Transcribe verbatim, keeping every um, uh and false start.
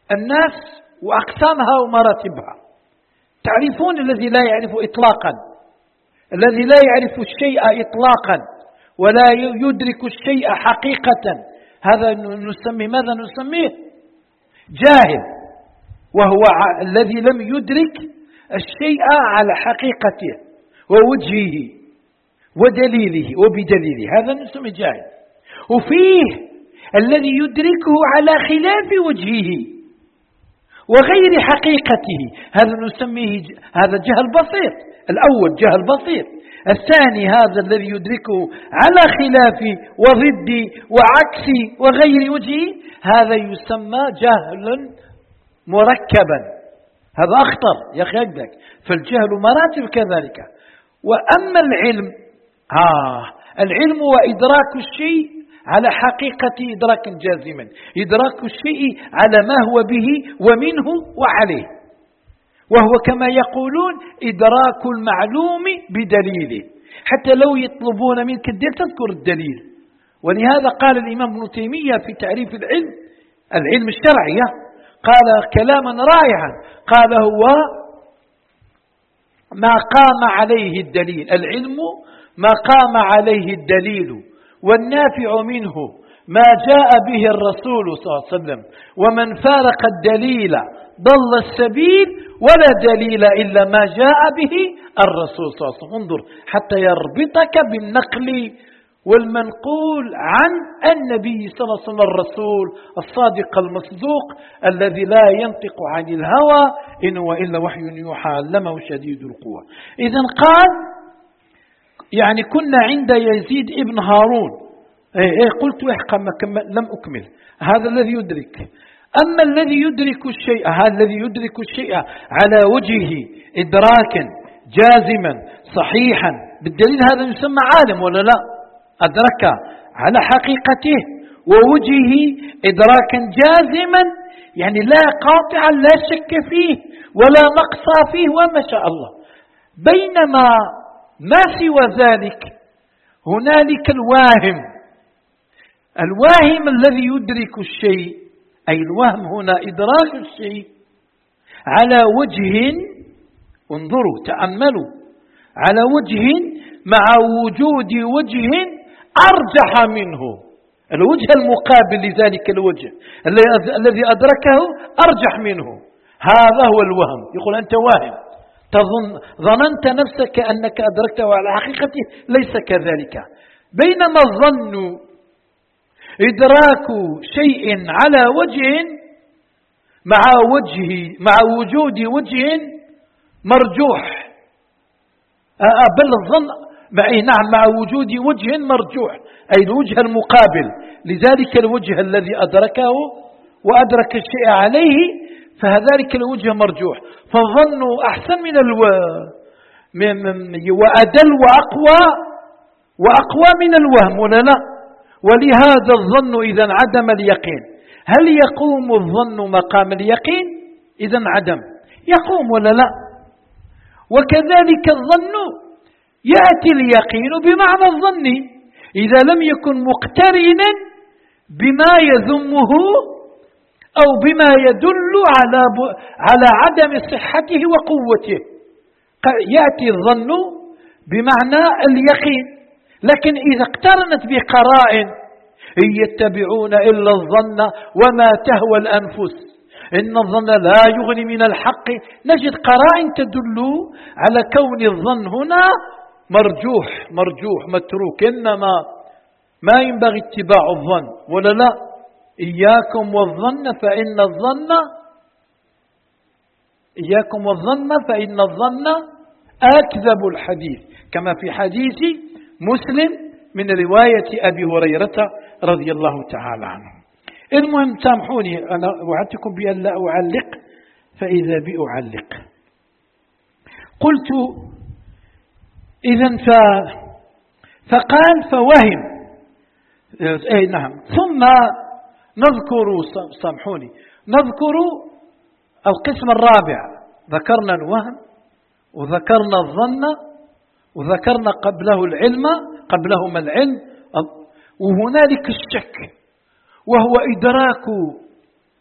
الناس وأقسامها ومراتبها. تعرفون الذي لا يعرف إطلاقا، الذي لا يعرف الشيء إطلاقا ولا يدرك الشيء حقيقة، هذا نسميه ماذا نسميه؟ جاهل. وهو الذي لم يدرك الشيء على حقيقته ووجهه ودليله وبدليله، هذا نسميه جاهل. وفيه الذي يدركه على خلاف وجهه وغير حقيقته، هذا نسميه هذا جهل بسيط. الأول جهل بسيط. الثاني هذا الذي يدركه على خلاف وضد وعكس وغير وجهه، هذا يسمى جهل مركبا، هذا أخطر يا أخي أجدك. فالجهل مراتب كذلك. وأما العلم آه العلم وإدراك الشيء على حقيقة إدراك جازما، إدراك الشيء على ما هو به ومنه وعليه، وهو كما يقولون إدراك المعلوم بدليله، حتى لو يطلبون منك الدليل تذكر الدليل. ولهذا قال الإمام ابن تيمية في تعريف العلم، العلم الشرعي، قال كلاما رائعا، قال هو ما قام عليه الدليل، العلم ما قام عليه الدليل، والنافع منه ما جاء به الرسول صلى الله عليه وسلم، ومن فارق الدليل ضل السبيل، ولا دليل إلا ما جاء به الرسول صلى الله عليه وسلم. انظر حتى يربطك بالنقل والمنقول عن النبي صلى الله عليه وسلم، الرسول الصادق المصدوق الذي لا ينطق عن الهوى إن هو إلا وحي يوحى علمه شديد القوى. إذن قال يعني كنا عند يزيد ابن هارون، إيه إيه قلت احقا لم أكمل، هذا الذي يدرك. أما الذي يدرك الشيء، هذا الذي يدرك الشيء على وجهه إدراكا جازما صحيحا بالدليل، هذا يسمى عالم ولا لا؟ أدرك على حقيقته ووجهه إدراكا جازما، يعني لا قاطعا لا شك فيه ولا نقص فيه وما شاء الله. بينما ما سوى ذلك هنالك الواهم، الواهم الذي يدرك الشيء، أي الوهم هنا إدراك الشيء على وجه، انظروا تأملوا، على وجه مع وجود وجه أرجح منه، الوجه المقابل لذلك الوجه الذي أدركه أرجح منه، هذا هو الوهم. يقول أنت واهم، تظن ظننت نفسك أنك أدركته على حقيقته، ليس كذلك. بينما الظن إدراك شيء على وجه مع وجه مع وجود وجه مرجوح، بل الظن نعم مع وجود وجه مرجوح، أي الوجه المقابل لذلك الوجه الذي أدركه وأدرك الشيء عليه، فذلك الوجه مرجوح. فالظن أحسن من الو وأدل وأقوى وأقوى من الوهم ولا لا؟ ولهذا الظن إذا عدم اليقين، هل يقوم الظن مقام اليقين؟ إذا عدم، يقوم ولا لا؟ وكذلك الظن يأتي اليقين بمعنى الظن إذا لم يكن مقترنا بما يذمه أو بما يدل على على عدم صحته وقوته، يأتي الظن بمعنى اليقين. لكن إذا اقترنت بقرائن إن يتبعون إلا الظن وما تهوى الأنفس إن الظن لا يغني من الحق، نجد قرائن تدل على كون الظن هنا مرجوح مرجوح متروك، إنما ما ينبغي اتباع الظن ولا لا؟ إياكم والظن فإن الظن إياكم والظن فإن الظن أكذب الحديث، كما في حديث مسلم من رواية أبي هريرة رضي الله تعالى عنه. المهم سامحوني، أنا وعدتكم بأن لا أعلق، فإذا بي أعلق. قلت إذن ف... فقال فوهم، أي نعم. ثم نذكر سامحوني نذكر القسم الرابع، ذكرنا الوهم وذكرنا الظن وذكرنا قبله العلم قبلهما العلم، وهنالك الشك وهو إدراك